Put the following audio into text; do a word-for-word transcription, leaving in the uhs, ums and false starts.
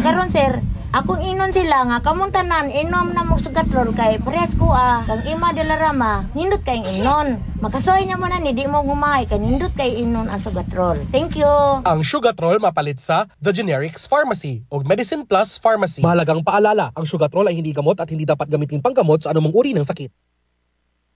Karon sir, akong inon sila nga kamong tanan inom na mo sugatrol kay parehas ko ah kang ima de la Rama nindot kay inon. Makasoy nya mo na ni di mo gumay kay nindot kay inon ang sugatrol. Thank you. Ang Sugatrol mapalit sa The Generics Pharmacy o Medicine Plus Pharmacy. Mahalagang paalala, ang Sugatrol ay hindi gamot at hindi dapat gamitin panggamot sa anumang uri ng sakit.